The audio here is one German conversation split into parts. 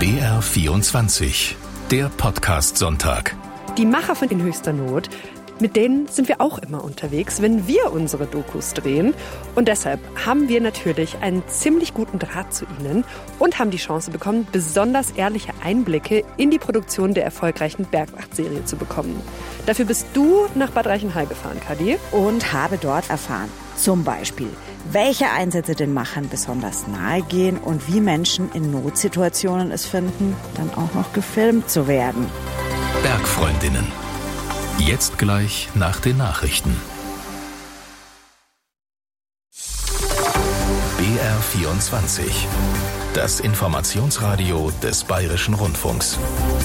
BR24, der Podcast-Sonntag. Die Macher von In höchster Not, mit denen sind wir auch immer unterwegs, wenn wir unsere Dokus drehen. Und deshalb haben wir natürlich einen ziemlich guten Draht zu ihnen und haben die Chance bekommen, besonders ehrliche Einblicke in die Produktion der erfolgreichen Bergwacht-Serie zu bekommen. Dafür bist du nach Bad Reichenhall gefahren, Kadi. Und habe dort erfahren, zum Beispiel, welche Einsätze den Machern besonders nahe gehen und wie Menschen in Notsituationen es finden, dann auch noch gefilmt zu werden. Bergfreundinnen. Jetzt gleich nach den Nachrichten. BR24. Das Informationsradio des Bayerischen Rundfunks.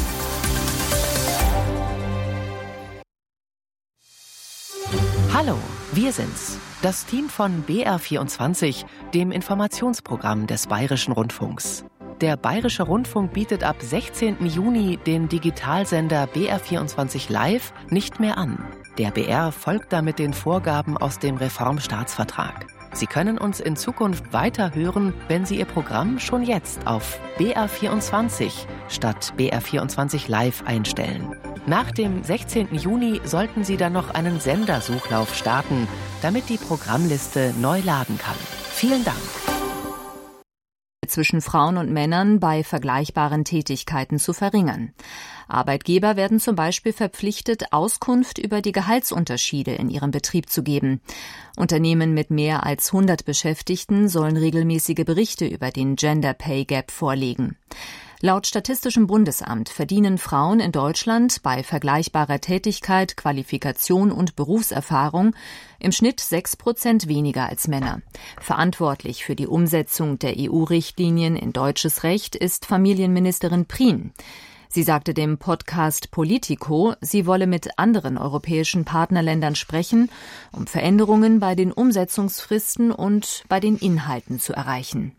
Hallo, wir sind's. Das Team von BR24, dem Informationsprogramm des Bayerischen Rundfunks. Der Bayerische Rundfunk bietet ab 16. Juni den Digitalsender BR24 Live nicht mehr an. Der BR folgt damit den Vorgaben aus dem Reformstaatsvertrag. Sie können uns in Zukunft weiter hören, wenn Sie Ihr Programm schon jetzt auf BR24 statt BR24 Live einstellen. Nach dem 16. Juni sollten Sie dann noch einen Sendersuchlauf starten, damit die Programmliste neu laden kann. Vielen Dank. Zwischen Frauen und Männern bei vergleichbaren Tätigkeiten zu verringern. Arbeitgeber werden zum Beispiel verpflichtet, Auskunft über die Gehaltsunterschiede in ihrem Betrieb zu geben. Unternehmen mit mehr als 100 Beschäftigten sollen regelmäßige Berichte über den Gender Pay Gap vorlegen. Laut Statistischem Bundesamt verdienen Frauen in Deutschland bei vergleichbarer Tätigkeit, Qualifikation und Berufserfahrung im Schnitt 6% weniger als Männer. Verantwortlich für die Umsetzung der EU-Richtlinien in deutsches Recht ist Familienministerin Prien. Sie sagte dem Podcast Politico, sie wolle mit anderen europäischen Partnerländern sprechen, um Veränderungen bei den Umsetzungsfristen und bei den Inhalten zu erreichen.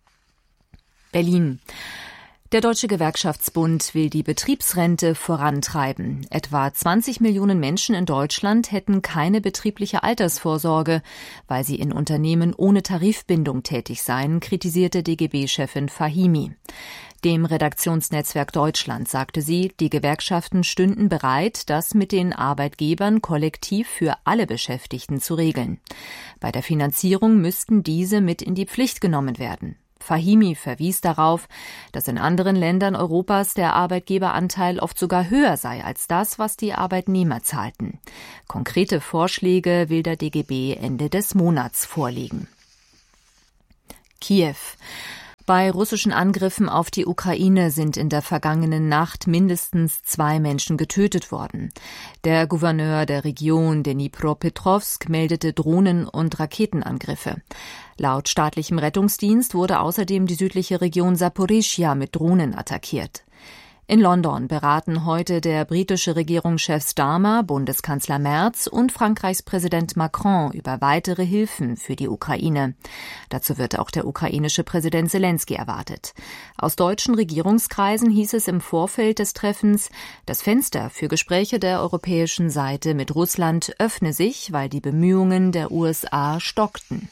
Berlin. Der Deutsche Gewerkschaftsbund will die Betriebsrente vorantreiben. Etwa 20 Millionen Menschen in Deutschland hätten keine betriebliche Altersvorsorge, weil sie in Unternehmen ohne Tarifbindung tätig seien, kritisierte DGB-Chefin Fahimi. Dem Redaktionsnetzwerk Deutschland sagte sie, die Gewerkschaften stünden bereit, das mit den Arbeitgebern kollektiv für alle Beschäftigten zu regeln. Bei der Finanzierung müssten diese mit in die Pflicht genommen werden. Fahimi verwies darauf, dass in anderen Ländern Europas der Arbeitgeberanteil oft sogar höher sei als das, was die Arbeitnehmer zahlten. Konkrete Vorschläge will der DGB Ende des Monats vorlegen. Kiew. Bei russischen Angriffen auf die Ukraine sind in der vergangenen Nacht mindestens 2 Menschen getötet worden. Der Gouverneur der Region Dnipropetrovsk meldete Drohnen- und Raketenangriffe. Laut staatlichem Rettungsdienst wurde außerdem die südliche Region Saporischschja mit Drohnen attackiert. In London beraten heute der britische Regierungschef Starmer, Bundeskanzler Merz und Frankreichs Präsident Macron über weitere Hilfen für die Ukraine. Dazu wird auch der ukrainische Präsident Selenskyj erwartet. Aus deutschen Regierungskreisen hieß es im Vorfeld des Treffens, das Fenster für Gespräche der europäischen Seite mit Russland öffne sich, weil die Bemühungen der USA stockten.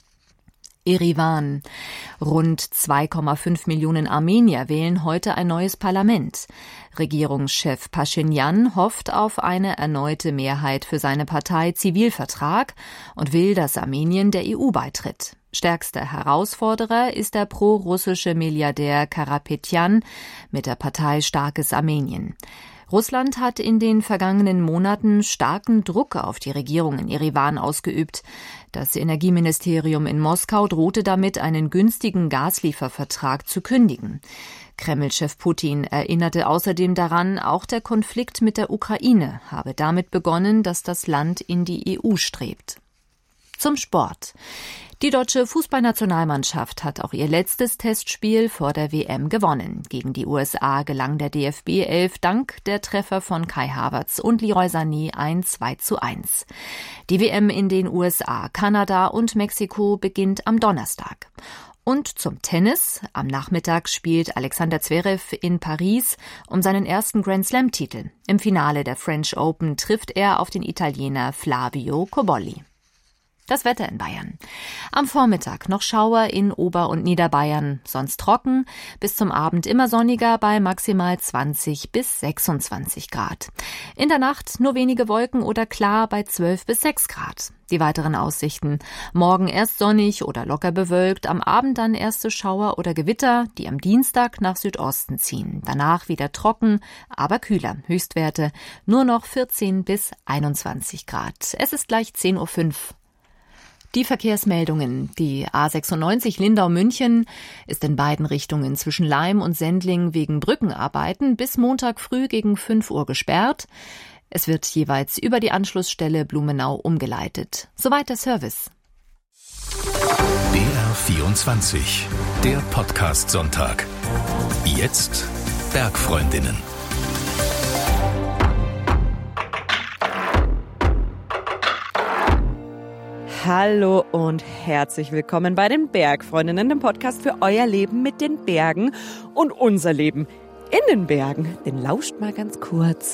Erivan. Rund 2,5 Millionen Armenier wählen heute ein neues Parlament. Regierungschef Paschinjan hofft auf eine erneute Mehrheit für seine Partei Zivilvertrag und will, dass Armenien der EU beitritt. Stärkster Herausforderer ist der pro-russische Milliardär Karapetyan mit der Partei Starkes Armenien. Russland hat in den vergangenen Monaten starken Druck auf die Regierung in Erivan ausgeübt. Das Energieministerium in Moskau drohte damit, einen günstigen Gasliefervertrag zu kündigen. Kreml-Chef Putin erinnerte außerdem daran, auch der Konflikt mit der Ukraine habe damit begonnen, dass das Land in die EU strebt. Zum Sport. Die deutsche Fußballnationalmannschaft hat auch ihr letztes Testspiel vor der WM gewonnen. Gegen die USA gelang der DFB 11 dank der Treffer von Kai Havertz und Leroy Sané ein 2:1. Die WM in den USA, Kanada und Mexiko beginnt am Donnerstag. Und zum Tennis. Am Nachmittag spielt Alexander Zverev in Paris um seinen ersten Grand-Slam-Titel. Im Finale der French Open trifft er auf den Italiener Flavio Cobolli. Das Wetter in Bayern. Am Vormittag noch Schauer in Ober- und Niederbayern, sonst trocken, bis zum Abend immer sonniger bei maximal 20 bis 26 Grad. In der Nacht nur wenige Wolken oder klar bei 12 bis 6 Grad. Die weiteren Aussichten: Morgen erst sonnig oder locker bewölkt, am Abend dann erste Schauer oder Gewitter, die am Dienstag nach Südosten ziehen. Danach wieder trocken, aber kühler. Höchstwerte nur noch 14 bis 21 Grad. Es ist gleich 10:05 Uhr. Die Verkehrsmeldungen. Die A96 Lindau-München ist in beiden Richtungen zwischen Laim und Sendling wegen Brückenarbeiten bis Montag früh gegen 5 Uhr gesperrt. Es wird jeweils über die Anschlussstelle Blumenau umgeleitet. Soweit der Service. BR24, der Podcast-Sonntag. Jetzt Bergfreundinnen. Hallo und herzlich willkommen bei den Bergfreundinnen, dem Podcast für euer Leben mit den Bergen und unser Leben in den Bergen. Den lauscht mal ganz kurz.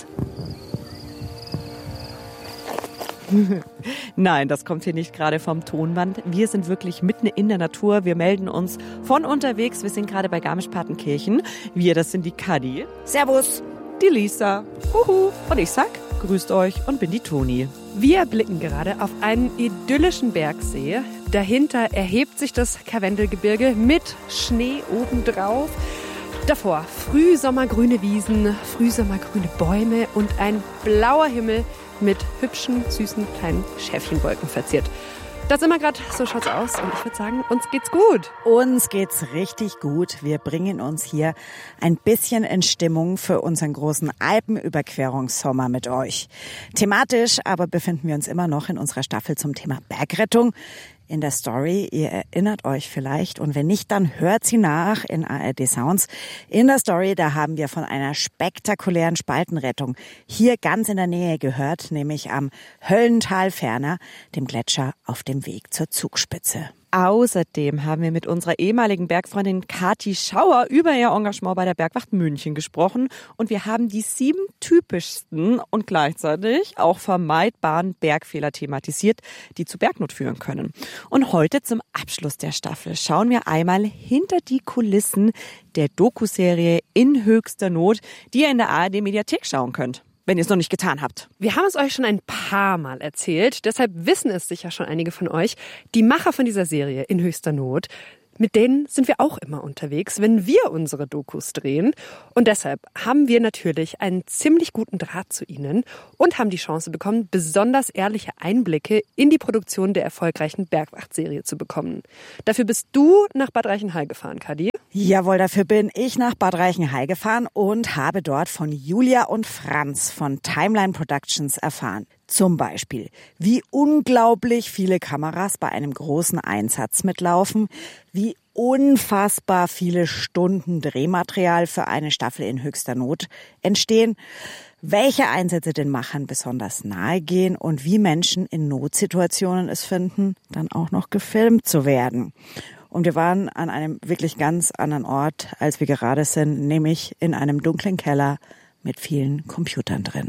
Nein, das kommt hier nicht gerade vom Tonband. Wir sind wirklich mitten in der Natur. Wir melden uns von unterwegs. Wir sind gerade bei Garmisch-Partenkirchen. Wir, das sind die Kadi. Servus. Die Lisa. Huhu. Und ich sag, grüßt euch und bin die Toni. Wir blicken gerade auf einen idyllischen Bergsee. Dahinter erhebt sich das Karwendelgebirge mit Schnee obendrauf. Davor frühsommergrüne Wiesen, frühsommergrüne Bäume und ein blauer Himmel mit hübschen, süßen, kleinen Schäfchenwolken verziert. Das immer gerade, so schaut's aus. Und ich würde sagen, uns geht's gut. Uns geht's richtig gut. Wir bringen uns hier ein bisschen in Stimmung für unseren großen Alpenüberquerungssommer mit euch. Thematisch aber befinden wir uns immer noch in unserer Staffel zum Thema Bergrettung. In der Story, ihr erinnert euch vielleicht, und wenn nicht, dann hört sie nach in ARD Sounds. In der Story, da haben wir von einer spektakulären Spaltenrettung hier ganz in der Nähe gehört, nämlich am Höllental-Ferner, dem Gletscher auf dem Weg zur Zugspitze. Außerdem haben wir mit unserer ehemaligen Bergfreundin Kathi Schauer über ihr Engagement bei der Bergwacht München gesprochen und wir haben die 7 typischsten und gleichzeitig auch vermeidbaren Bergfehler thematisiert, die zu Bergnot führen können. Und heute zum Abschluss der Staffel schauen wir einmal hinter die Kulissen der Doku-Serie In höchster Not, die ihr in der ARD-Mediathek schauen könnt, wenn ihr es noch nicht getan habt. Wir haben es euch schon ein paar Mal erzählt, deshalb wissen es sicher schon einige von euch. Die Macher von dieser Serie In höchster Not, mit denen sind wir auch immer unterwegs, wenn wir unsere Dokus drehen. Und deshalb haben wir natürlich einen ziemlich guten Draht zu ihnen und haben die Chance bekommen, besonders ehrliche Einblicke in die Produktion der erfolgreichen Bergwacht-Serie zu bekommen. Dafür bist du nach Bad Reichenhall gefahren, Kadi. Jawohl, dafür bin ich nach Bad Reichenhall gefahren und habe dort von Julia und Franz von Timeline Productions erfahren. Zum Beispiel, wie unglaublich viele Kameras bei einem großen Einsatz mitlaufen, wie unfassbar viele Stunden Drehmaterial für eine Staffel in höchster Not entstehen, welche Einsätze den Machern besonders nahe gehen und wie Menschen in Notsituationen es finden, dann auch noch gefilmt zu werden. Und wir waren an einem wirklich ganz anderen Ort, als wir gerade sind, nämlich in einem dunklen Keller mit vielen Computern drin.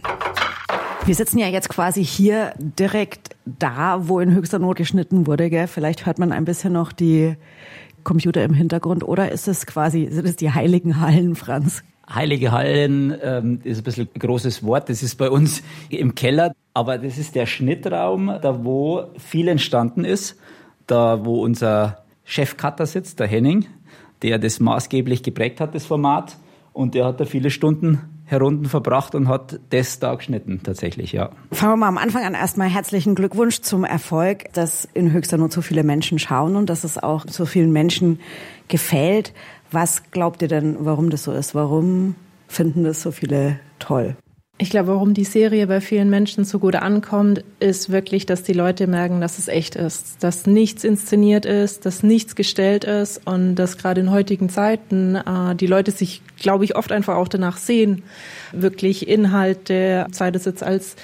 Wir sitzen ja jetzt quasi hier direkt da, wo in höchster Not geschnitten wurde, gell? Vielleicht hört man ein bisschen noch die Computer im Hintergrund. Oder ist es quasi, sind es die heiligen Hallen, Franz? Heilige Hallen ist ein bisschen ein großes Wort. Das ist bei uns im Keller. Aber das ist der Schnittraum, da wo viel entstanden ist. Da wo unser Chefcutter sitzt, der Henning, der das maßgeblich geprägt hat, das Format. Und der hat da viele Stunden herunten verbracht und hat das da geschnitten, tatsächlich, ja. Fangen wir mal am Anfang an. Erstmal herzlichen Glückwunsch zum Erfolg, dass in höchster Not so viele Menschen schauen und dass es auch so vielen Menschen gefällt. Was glaubt ihr denn, warum das so ist? Warum finden das so viele toll? Ich glaube, warum die Serie bei vielen Menschen so gut ankommt, ist wirklich, dass die Leute merken, dass es echt ist, dass nichts inszeniert ist, dass nichts gestellt ist und dass gerade in heutigen Zeiten die Leute sich, glaube ich, oft einfach auch danach sehen, wirklich Inhalte, sei das jetzt als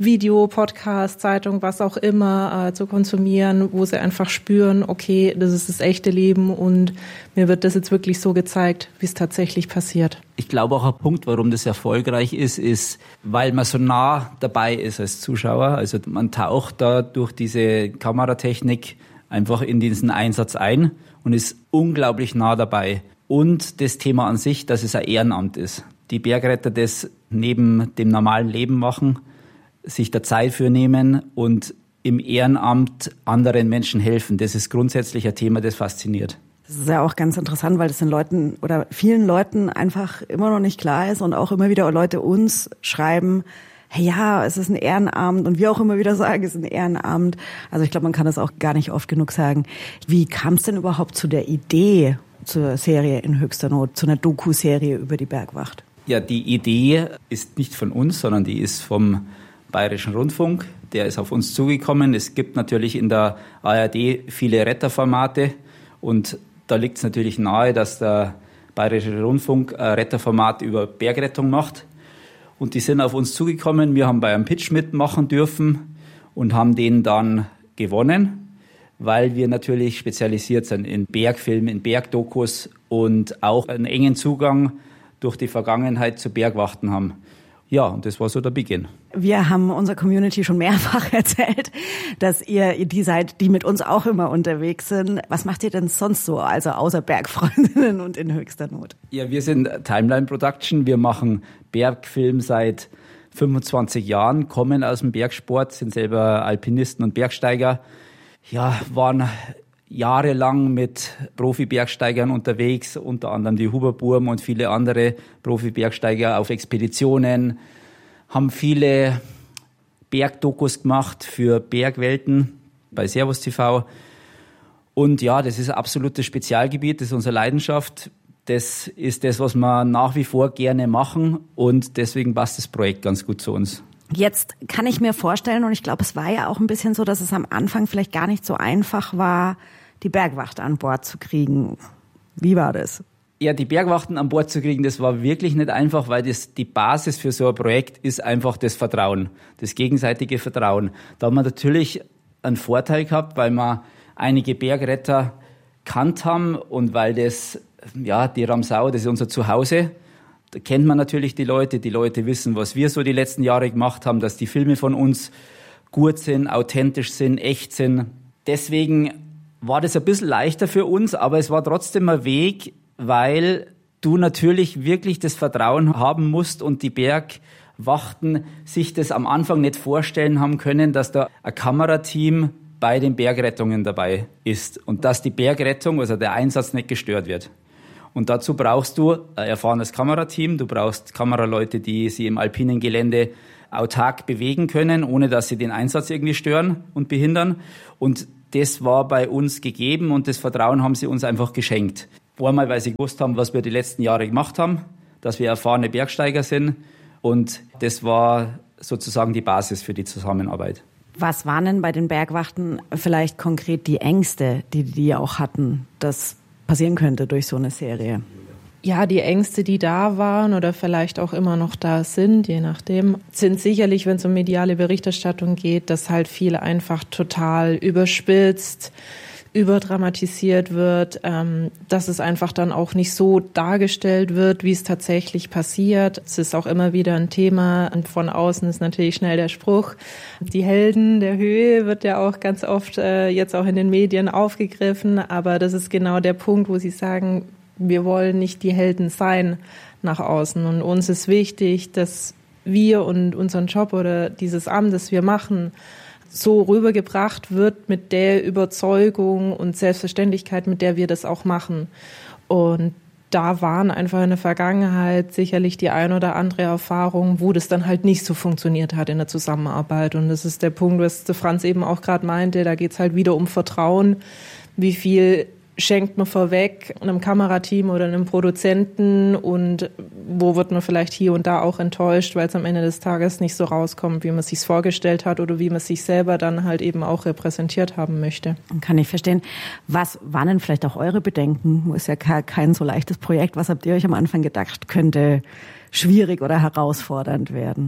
Video, Podcast, Zeitung, was auch immer zu konsumieren, wo sie einfach spüren, okay, das ist das echte Leben und mir wird das jetzt wirklich so gezeigt, wie es tatsächlich passiert. Ich glaube auch ein Punkt, warum das erfolgreich ist, weil man so nah dabei ist als Zuschauer. Also man taucht da durch diese Kameratechnik einfach in diesen Einsatz ein und ist unglaublich nah dabei. Und das Thema an sich, dass es ein Ehrenamt ist. Die Bergretter das neben dem normalen Leben machen, sich der Zeit für nehmen und im Ehrenamt anderen Menschen helfen. Das ist grundsätzlich ein Thema, das fasziniert. Das ist ja auch ganz interessant, weil das den Leuten oder vielen Leuten einfach immer noch nicht klar ist und auch immer wieder Leute uns schreiben, hey, ja, es ist ein Ehrenamt und wir auch immer wieder sagen, es ist ein Ehrenamt. Also ich glaube, man kann das auch gar nicht oft genug sagen. Wie kam es denn überhaupt zu der Idee zur Serie In höchster Not, zu einer Doku-Serie über die Bergwacht? Ja, die Idee ist nicht von uns, sondern die ist vom Bayerischen Rundfunk. Der ist auf uns zugekommen. Es gibt natürlich in der ARD viele Retterformate und da liegt es natürlich nahe, dass der Bayerische Rundfunk ein Retterformat über Bergrettung macht. Und die sind auf uns zugekommen. Wir haben bei einem Pitch mitmachen dürfen und haben den dann gewonnen, weil wir natürlich spezialisiert sind in Bergfilmen, in Bergdokus und auch einen engen Zugang durch die Vergangenheit zu Bergwachten haben. Ja, und das war so der Beginn. Wir haben unserer Community schon mehrfach erzählt, dass ihr die seid, die mit uns auch immer unterwegs sind. Was macht ihr denn sonst so, also außer Bergfreundinnen und In höchster Not? Ja, wir sind Timeline Production. Wir machen Bergfilm seit 25 Jahren, kommen aus dem Bergsport, sind selber Alpinisten und Bergsteiger. Ja, waren jahrelang mit Profi-Bergsteigern unterwegs, unter anderem die Huber-Burm und viele andere Profi-Bergsteiger auf Expeditionen, haben viele Bergdokus gemacht für Bergwelten bei Servus TV. Und ja, das ist ein absolutes Spezialgebiet, das ist unsere Leidenschaft. Das ist das, was wir nach wie vor gerne machen und deswegen passt das Projekt ganz gut zu uns. Jetzt kann ich mir vorstellen, und ich glaube, es war ja auch ein bisschen so, dass es am Anfang vielleicht gar nicht so einfach war, die Bergwacht an Bord zu kriegen. Wie war das? Ja, die Bergwachten an Bord zu kriegen, das war wirklich nicht einfach, weil die Basis für so ein Projekt ist einfach das Vertrauen, das gegenseitige Vertrauen. Da haben wir natürlich einen Vorteil gehabt, weil wir einige Bergretter kannt haben und weil das, ja, die Ramsau, das ist unser Zuhause. Da kennt man natürlich die Leute wissen, was wir so die letzten Jahre gemacht haben, dass die Filme von uns gut sind, authentisch sind, echt sind. Deswegen war das ein bisschen leichter für uns, aber es war trotzdem ein Weg, weil du natürlich wirklich das Vertrauen haben musst und die Bergwachten sich das am Anfang nicht vorstellen haben können, dass da ein Kamerateam bei den Bergrettungen dabei ist und dass die Bergrettung, also der Einsatz, nicht gestört wird. Und dazu brauchst du ein erfahrenes Kamerateam, du brauchst Kameraleute, die sie im alpinen Gelände autark bewegen können, ohne dass sie den Einsatz irgendwie stören und behindern. Und das war bei uns gegeben und das Vertrauen haben sie uns einfach geschenkt. Einmal, weil sie gewusst haben, was wir die letzten Jahre gemacht haben, dass wir erfahrene Bergsteiger sind und das war sozusagen die Basis für die Zusammenarbeit. Was waren denn bei den Bergwachten vielleicht konkret die Ängste, die auch hatten, dass passieren könnte durch so eine Serie? Ja, die Ängste, die da waren oder vielleicht auch immer noch da sind, je nachdem, sind sicherlich, wenn es um mediale Berichterstattung geht, dass halt viel einfach total überspitzt, überdramatisiert wird, dass es einfach dann auch nicht so dargestellt wird, wie es tatsächlich passiert. Es ist auch immer wieder ein Thema und von außen ist natürlich schnell der Spruch, die Helden der Höhe wird ja auch ganz oft jetzt auch in den Medien aufgegriffen, aber das ist genau der Punkt, wo sie sagen, wir wollen nicht die Helden sein nach außen und uns ist wichtig, dass wir und unseren Job oder dieses Amt, das wir machen, so rübergebracht wird mit der Überzeugung und Selbstverständlichkeit, mit der wir das auch machen. Und da waren einfach in der Vergangenheit sicherlich die ein oder andere Erfahrung, wo das dann halt nicht so funktioniert hat in der Zusammenarbeit. Und das ist der Punkt, was der Franz eben auch gerade meinte, da geht es halt wieder um Vertrauen, wie viel schenkt man vorweg einem Kamerateam oder einem Produzenten und wo wird man vielleicht hier und da auch enttäuscht, weil es am Ende des Tages nicht so rauskommt, wie man es sich vorgestellt hat oder wie man es sich selber dann halt eben auch repräsentiert haben möchte. Kann ich verstehen. Was waren denn vielleicht auch eure Bedenken? Ist ja kein so leichtes Projekt. Was habt ihr euch am Anfang gedacht, könnte schwierig oder herausfordernd werden?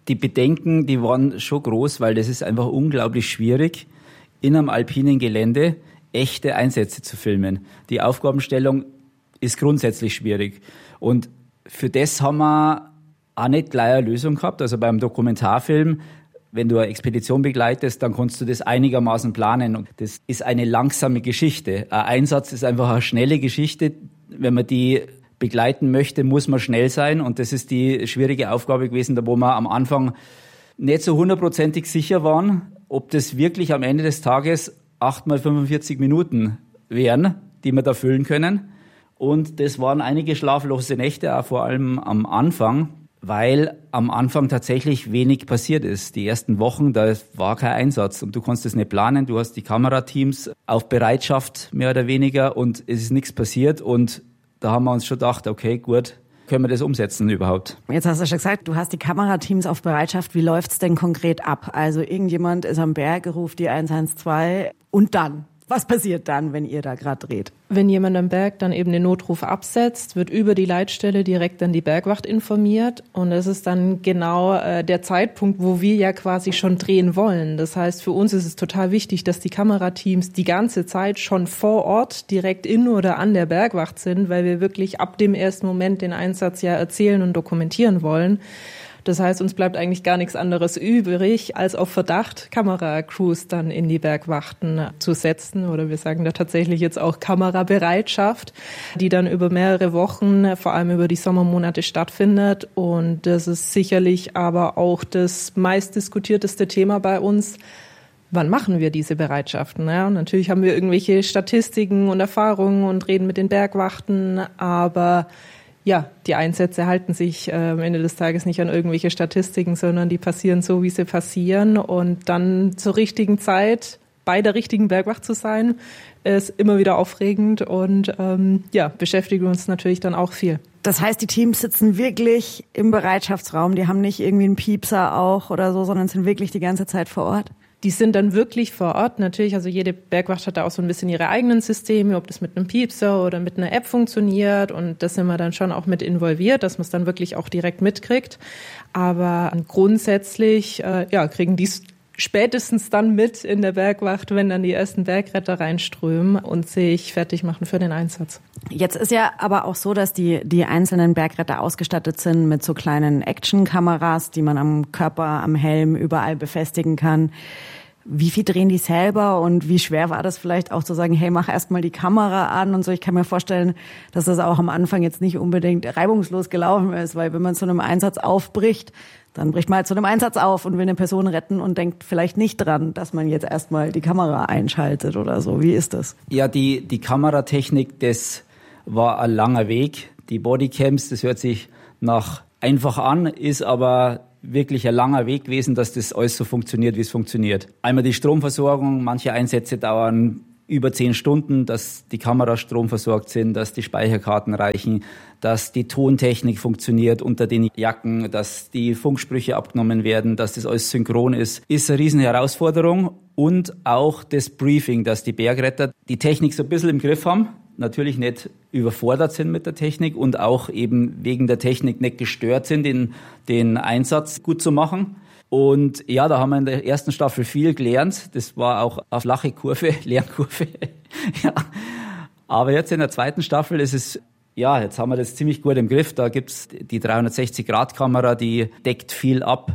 Die Bedenken, die waren schon groß, weil das ist einfach unglaublich schwierig, in einem alpinen Gelände echte Einsätze zu filmen. Die Aufgabenstellung ist grundsätzlich schwierig. Und für das haben wir auch nicht gleich eine Lösung gehabt. Also beim Dokumentarfilm, wenn du eine Expedition begleitest, dann kannst du das einigermaßen planen. Und das ist eine langsame Geschichte. Ein Einsatz ist einfach eine schnelle Geschichte. Wenn man die begleiten möchte, muss man schnell sein. Und das ist die schwierige Aufgabe gewesen, da wo wir am Anfang nicht so 100% sicher waren, ob das wirklich am Ende des Tages 8 mal 45 Minuten wären, die wir da füllen können. Und das waren einige schlaflose Nächte, auch vor allem am Anfang, weil am Anfang tatsächlich wenig passiert ist. Die ersten Wochen, da war kein Einsatz und du konntest es nicht planen. Du hast die Kamerateams auf Bereitschaft, mehr oder weniger, und es ist nichts passiert. Und da haben wir uns schon gedacht, okay, gut, können wir das umsetzen überhaupt? Jetzt hast du schon gesagt, du hast die Kamerateams auf Bereitschaft. Wie läuft's denn konkret ab? Also irgendjemand ist am Berg, ruft die 112 und dann? Was passiert dann, wenn ihr da gerade dreht? Wenn jemand am Berg dann eben den Notruf absetzt, wird über die Leitstelle direkt dann die Bergwacht informiert. Und das ist dann genau der Zeitpunkt, wo wir ja quasi schon drehen wollen. Das heißt, für uns ist es total wichtig, dass die Kamerateams die ganze Zeit schon vor Ort direkt in oder an der Bergwacht sind, weil wir wirklich ab dem ersten Moment den Einsatz ja erzählen und dokumentieren wollen. Das heißt, uns bleibt eigentlich gar nichts anderes übrig, als auf Verdacht Kameracrews dann in die Bergwachten zu setzen. Oder wir sagen da tatsächlich jetzt auch Kamerabereitschaft, die dann über mehrere Wochen, vor allem über die Sommermonate stattfindet. Und das ist sicherlich aber auch das meistdiskutierteste Thema bei uns. Wann machen wir diese Bereitschaften? Ja, natürlich haben wir irgendwelche Statistiken und Erfahrungen und reden mit den Bergwachten, aber ja, die Einsätze halten sich am Ende des Tages nicht an irgendwelche Statistiken, sondern die passieren so, wie sie passieren. Und dann zur richtigen Zeit bei der richtigen Bergwacht zu sein, ist immer wieder aufregend und beschäftigt uns natürlich dann auch viel. Das heißt, die Teams sitzen wirklich im Bereitschaftsraum, die haben nicht irgendwie einen Piepser auch oder so, sondern sind wirklich die ganze Zeit vor Ort? Die sind dann wirklich vor Ort. Natürlich, also jede Bergwacht hat da auch so ein bisschen ihre eigenen Systeme, ob das mit einem Piepser oder mit einer App funktioniert. Und das sind wir dann schon auch mit involviert, dass man es dann wirklich auch direkt mitkriegt. Aber grundsätzlich kriegen die es spätestens dann mit in der Bergwacht, wenn dann die ersten Bergretter reinströmen und sich fertig machen für den Einsatz. Jetzt ist ja aber auch so, dass die einzelnen Bergretter ausgestattet sind mit so kleinen Actionkameras, die man am Körper, am Helm überall befestigen kann. Wie viel drehen die selber und wie schwer war das vielleicht auch zu sagen, hey, mach erstmal die Kamera an und so. Ich kann mir vorstellen, dass das auch am Anfang jetzt nicht unbedingt reibungslos gelaufen ist, weil wenn man zu einem Einsatz aufbricht, dann bricht man halt zu einem Einsatz auf und will eine Person retten und denkt vielleicht nicht dran, dass man jetzt erstmal die Kamera einschaltet oder so. Wie ist das? Ja, die Kameratechnik, das war ein langer Weg. Die Bodycams, das hört sich nach einfach an, ist aber wirklich ein langer Weg gewesen, dass das alles so funktioniert, wie es funktioniert. Einmal die Stromversorgung, manche Einsätze dauern über 10 Stunden, dass die Kameras stromversorgt sind, dass die Speicherkarten reichen, dass die Tontechnik funktioniert unter den Jacken, dass die Funksprüche abgenommen werden, dass das alles synchron ist eine riesen Herausforderung. Und auch das Briefing, dass die Bergretter die Technik so ein bisschen im Griff haben, natürlich nicht überfordert sind mit der Technik und auch eben wegen der Technik nicht gestört sind, den Einsatz gut zu machen. Und ja, da haben wir in der ersten Staffel viel gelernt. Das war auch eine flache Kurve, Lernkurve. Ja. Aber jetzt in der zweiten Staffel ist es, ja, jetzt haben wir das ziemlich gut im Griff. Da gibt's die 360-Grad-Kamera, die deckt viel ab.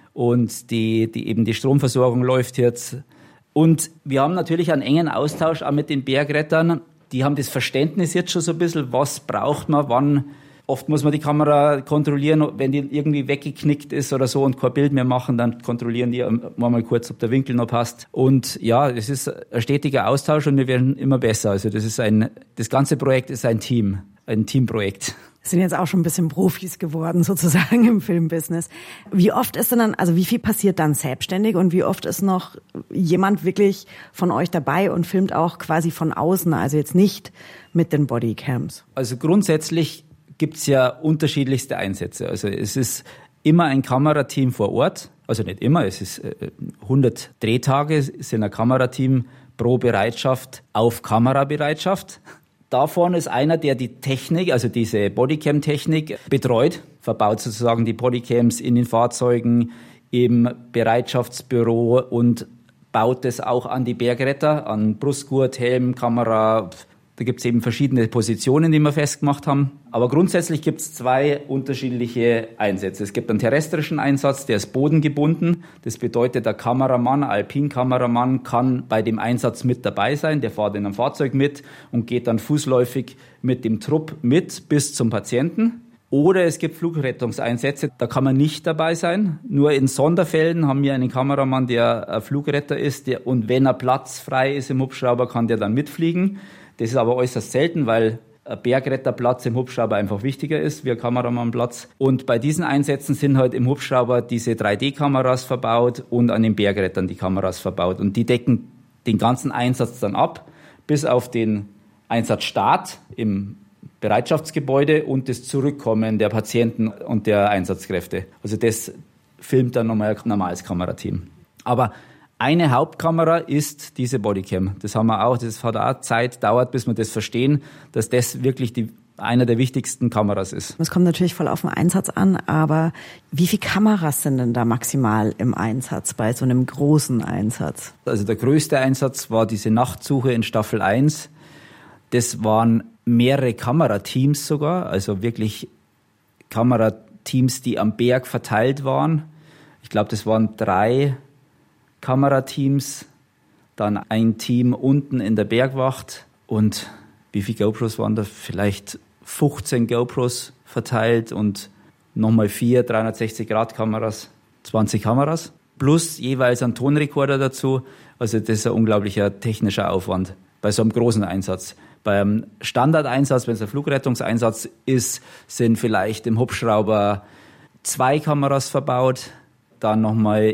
Und die Stromversorgung läuft jetzt. Und wir haben natürlich einen engen Austausch auch mit den Bergrettern. Die haben das Verständnis jetzt schon so ein bisschen, was braucht man, wann. Oft muss man die Kamera kontrollieren, wenn die irgendwie weggeknickt ist oder so und kein Bild mehr machen, dann kontrollieren die mal kurz, ob der Winkel noch passt. Und ja, es ist ein stetiger Austausch und wir werden immer besser. Also das ganze Projekt ist ein Teamprojekt. Sind jetzt auch schon ein bisschen Profis geworden sozusagen im Filmbusiness. Wie oft ist denn dann, also wie viel passiert dann selbstständig und wie oft ist noch jemand wirklich von euch dabei und filmt auch quasi von außen, also jetzt nicht mit den Bodycams? Also grundsätzlich gibt's ja unterschiedlichste Einsätze. Also es ist immer ein Kamerateam vor Ort, also nicht immer, es ist 100 Drehtage sind ein Kamerateam pro Bereitschaft auf Kamerabereitschaft. da vorne ist einer, der die Technik, also diese Bodycam-Technik betreut, verbaut sozusagen die Bodycams in den Fahrzeugen, im Bereitschaftsbüro und baut es auch an die Bergretter, an Brustgurt, Helm, Kamera. Da gibt es eben verschiedene Positionen, die wir festgemacht haben. Aber grundsätzlich gibt es 2 unterschiedliche Einsätze. Es gibt einen terrestrischen Einsatz, der ist bodengebunden. Das bedeutet, der Kameramann, Alpin-Kameramann kann bei dem Einsatz mit dabei sein. Der fährt in einem Fahrzeug mit und geht dann fußläufig mit dem Trupp mit bis zum Patienten. Oder es gibt Flugrettungseinsätze, da kann man nicht dabei sein. Nur in Sonderfällen haben wir einen Kameramann, der ein Flugretter ist. Und wenn er Platz frei ist im Hubschrauber, kann der dann mitfliegen. Das ist aber äußerst selten, weil ein Bergretterplatz im Hubschrauber einfach wichtiger ist wie ein Kameramannplatz. Und bei diesen Einsätzen sind halt im Hubschrauber diese 3D-Kameras verbaut und an den Bergrettern die Kameras verbaut. Und die decken den ganzen Einsatz dann ab, bis auf den Einsatzstart im Bereitschaftsgebäude und das Zurückkommen der Patienten und der Einsatzkräfte. Also das filmt dann nochmal ein normales Kamerateam. Aber eine Hauptkamera ist diese Bodycam. Das haben wir auch, das hat auch Zeit, dauert, bis wir das verstehen, dass das wirklich einer der wichtigsten Kameras ist. Es kommt natürlich voll auf den Einsatz an, aber wie viele Kameras sind denn da maximal im Einsatz bei so einem großen Einsatz? Also der größte Einsatz war diese Nachtsuche in Staffel 1. Das waren mehrere Kamerateams sogar, also wirklich Kamerateams, die am Berg verteilt waren. Ich glaube, das waren 3 Kamerateams, dann ein Team unten in der Bergwacht und wie viele GoPros waren da? Vielleicht 15 GoPros verteilt und nochmal 4 360-Grad-Kameras, 20 Kameras, plus jeweils ein Tonrekorder dazu. Also das ist ein unglaublicher technischer Aufwand bei so einem großen Einsatz. Beim Standardeinsatz, wenn es ein Flugrettungseinsatz ist, sind vielleicht im Hubschrauber 2 Kameras verbaut, dann nochmal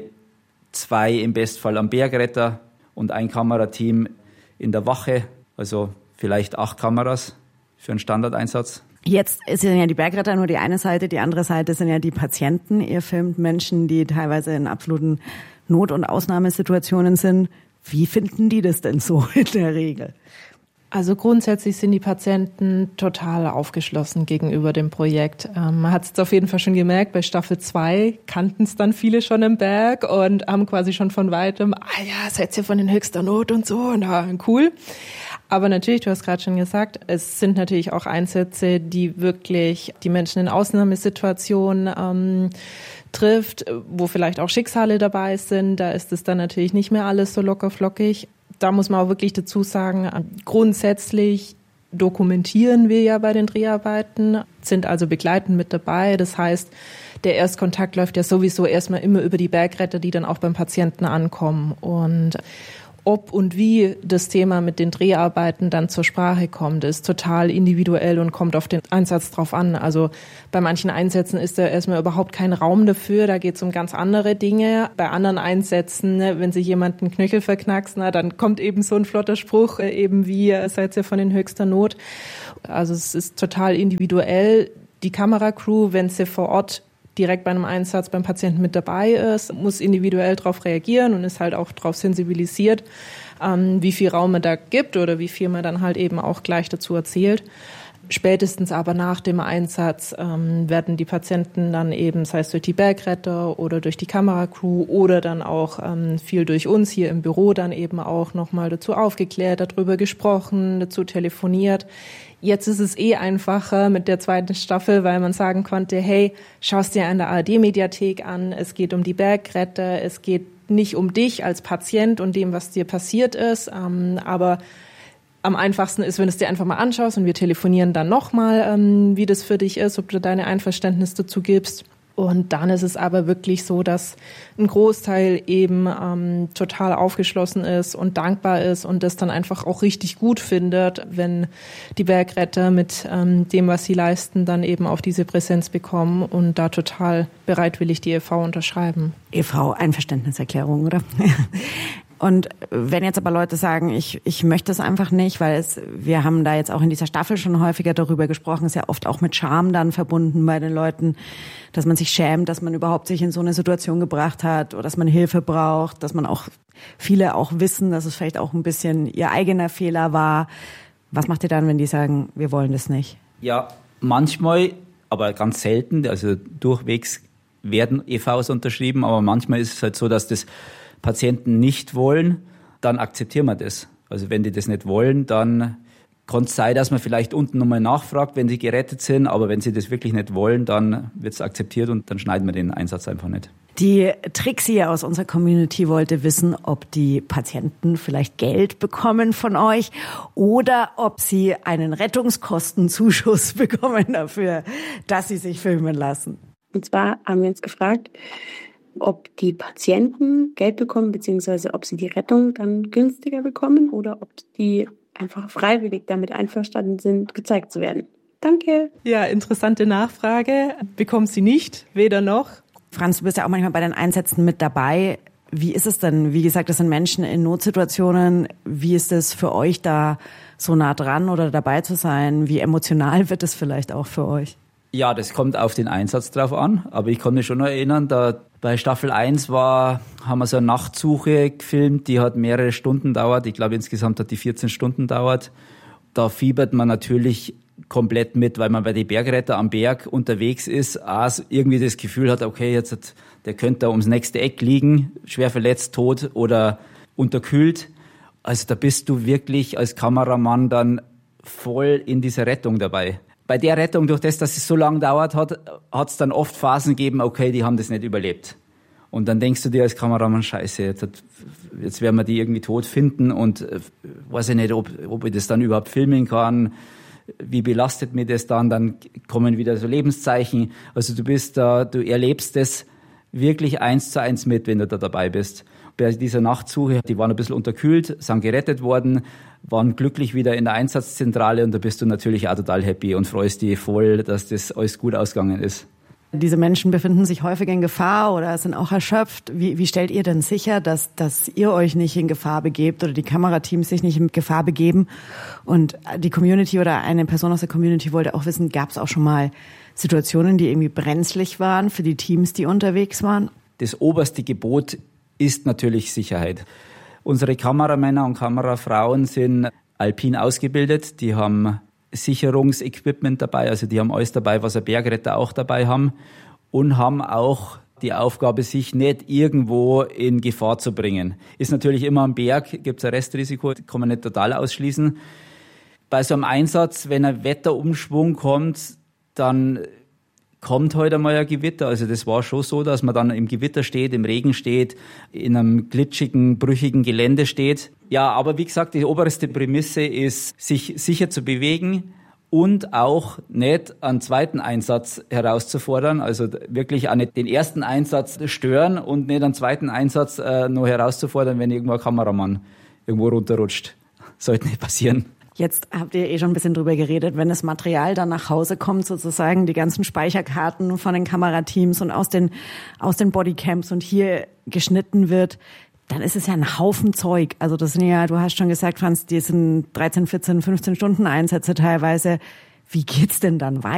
2 im Bestfall am Bergretter und ein Kamerateam in der Wache, also vielleicht 8 Kameras für einen Standardeinsatz. Jetzt sind ja die Bergretter nur die eine Seite, die andere Seite sind ja die Patienten. Ihr filmt Menschen, die teilweise in absoluten Not- und Ausnahmesituationen sind. Wie finden die das denn so in der Regel? Also grundsätzlich sind die Patienten total aufgeschlossen gegenüber dem Projekt. Man hat es auf jeden Fall schon gemerkt, bei Staffel 2 kannten es dann viele schon im Berg und haben quasi schon von weitem, seid ihr von den höchster Not und so, cool. Aber natürlich, du hast gerade schon gesagt, es sind natürlich auch Einsätze, die wirklich die Menschen in Ausnahmesituationen trifft, wo vielleicht auch Schicksale dabei sind. Da ist es dann natürlich nicht mehr alles so locker flockig. Da muss man auch wirklich dazu sagen, grundsätzlich dokumentieren wir ja bei den Dreharbeiten, sind also begleitend mit dabei. Das heißt, der Erstkontakt läuft ja sowieso erstmal immer über die Bergretter, die dann auch beim Patienten ankommen. Und ob und wie das Thema mit den Dreharbeiten dann zur Sprache kommt, ist total individuell und kommt auf den Einsatz drauf an. Also bei manchen Einsätzen ist da erstmal überhaupt kein Raum dafür, da geht es um ganz andere Dinge. Bei anderen Einsätzen, wenn sich jemand einen Knöchel verknackst, dann kommt eben so ein flotter Spruch, eben wie, seid ihr von den höchster Not. Also es ist total individuell. Die Kameracrew, wenn sie vor Ort direkt bei einem Einsatz beim Patienten mit dabei ist, muss individuell darauf reagieren und ist halt auch darauf sensibilisiert, wie viel Raum man da gibt oder wie viel man dann halt eben auch gleich dazu erzählt. Spätestens aber nach dem Einsatz werden die Patienten dann eben, sei es durch die Bergretter oder durch die Kameracrew oder dann auch viel durch uns hier im Büro dann eben auch nochmal dazu aufgeklärt, darüber gesprochen, dazu telefoniert. Jetzt ist es einfacher mit der 2. Staffel, weil man sagen konnte, hey, schaust dir an der ARD-Mediathek an, es geht um die Bergretter, es geht nicht um dich als Patient und dem, was dir passiert ist, aber am einfachsten ist, wenn du es dir einfach mal anschaust und wir telefonieren dann nochmal, wie das für dich ist, ob du deine Einverständnis dazu gibst. Und dann ist es aber wirklich so, dass ein Großteil eben total aufgeschlossen ist und dankbar ist und das dann einfach auch richtig gut findet, wenn die Bergretter mit dem, was sie leisten, dann eben auf diese Präsenz bekommen und da total bereitwillig die e.V. unterschreiben. e.V. Einverständniserklärung, oder? Und wenn jetzt aber Leute sagen, ich möchte es einfach nicht, weil wir haben da jetzt auch in dieser Staffel schon häufiger darüber gesprochen, ist ja oft auch mit Scham dann verbunden bei den Leuten, dass man sich schämt, dass man überhaupt sich in so eine Situation gebracht hat oder dass man Hilfe braucht, dass man auch viele auch wissen, dass es vielleicht auch ein bisschen ihr eigener Fehler war. Was macht ihr dann, wenn die sagen, wir wollen das nicht? Ja, manchmal, aber ganz selten, also durchwegs werden EVs unterschrieben, aber manchmal ist es halt so, dass das Patienten nicht wollen, dann akzeptieren wir das. Also wenn die das nicht wollen, dann kann es sein, dass man vielleicht unten nochmal nachfragt, wenn sie gerettet sind, aber wenn sie das wirklich nicht wollen, dann wird es akzeptiert und dann schneiden wir den Einsatz einfach nicht. Die Trixie aus unserer Community wollte wissen, ob die Patienten vielleicht Geld bekommen von euch oder ob sie einen Rettungskostenzuschuss bekommen dafür, dass sie sich filmen lassen. Und zwar haben wir uns gefragt, ob die Patienten Geld bekommen, beziehungsweise ob sie die Rettung dann günstiger bekommen oder ob die einfach freiwillig damit einverstanden sind, gezeigt zu werden. Danke. Ja, interessante Nachfrage. Bekommt sie nicht, weder noch. Franz, du bist ja auch manchmal bei den Einsätzen mit dabei. Wie ist es denn? Wie gesagt, das sind Menschen in Notsituationen. Wie ist es für euch, da so nah dran oder dabei zu sein? Wie emotional wird es vielleicht auch für euch? Ja, das kommt auf den Einsatz drauf an. Aber ich kann mich schon noch erinnern, da bei Staffel 1 haben wir so eine Nachtsuche gefilmt, die hat mehrere Stunden dauert. Ich glaube, insgesamt hat die 14 Stunden dauert. Da fiebert man natürlich komplett mit, weil man bei den Bergretter am Berg unterwegs ist, irgendwie das Gefühl hat, okay, der könnte da ums nächste Eck liegen, schwer verletzt, tot oder unterkühlt. Also da bist du wirklich als Kameramann dann voll in dieser Rettung dabei. Bei der Rettung, durch das, dass es so lange dauert hat es dann oft Phasen gegeben, okay, die haben das nicht überlebt. Und dann denkst du dir als Kameramann, scheiße, jetzt werden wir die irgendwie tot finden und weiß ich nicht, ob ich das dann überhaupt filmen kann. Wie belastet mir das dann kommen wieder so Lebenszeichen. Also du erlebst das wirklich 1:1 mit, wenn du da dabei bist. Bei dieser Nachtsuche, die waren ein bisschen unterkühlt, sind gerettet worden, waren glücklich wieder in der Einsatzzentrale und da bist du natürlich auch total happy und freust dich voll, dass das alles gut ausgegangen ist. Diese Menschen befinden sich häufig in Gefahr oder sind auch erschöpft. Wie stellt ihr denn sicher, dass ihr euch nicht in Gefahr begebt oder die Kamerateams sich nicht in Gefahr begeben? Und die Community oder eine Person aus der Community wollte auch wissen, gab es auch schon mal Situationen, die irgendwie brenzlig waren für die Teams, die unterwegs waren? Das oberste Gebot ist natürlich Sicherheit. Unsere Kameramänner und Kamerafrauen sind alpin ausgebildet, die haben Sicherungsequipment dabei, also die haben alles dabei, was ein Bergretter auch dabei haben und haben auch die Aufgabe, sich nicht irgendwo in Gefahr zu bringen. Ist natürlich immer am Berg, gibt es ein Restrisiko, kann man nicht total ausschließen. Bei so einem Einsatz, wenn ein Wetterumschwung kommt, dann kommt heute mal ein Gewitter. Also das war schon so, dass man dann im Gewitter steht, im Regen steht, in einem glitschigen, brüchigen Gelände steht. Ja, aber wie gesagt, die oberste Prämisse ist, sich sicher zu bewegen und auch nicht einen zweiten Einsatz herauszufordern. Also wirklich auch nicht den ersten Einsatz stören und nicht einen zweiten Einsatz noch herauszufordern, wenn irgendwo ein Kameramann irgendwo runterrutscht. Sollte nicht passieren. Jetzt habt ihr schon ein bisschen drüber geredet, wenn das Material dann nach Hause kommt, sozusagen die ganzen Speicherkarten von den Kamerateams und aus den Bodycams und hier geschnitten wird, dann ist es ja ein Haufen Zeug. Also das sind ja, du hast schon gesagt, Franz, die sind 13, 14, 15 Stunden Einsätze teilweise. Wie geht's denn dann weiter?